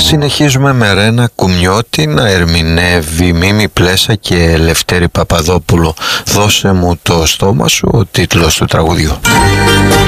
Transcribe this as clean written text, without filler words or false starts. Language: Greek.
Συνεχίζουμε με Ρένα Κουμιώτη να ερμηνεύει Μίμη Πλέσα και Λευτέρη Παπαδόπουλο. Δώσε μου το στόμα σου, ο τίτλος του τραγουδιού.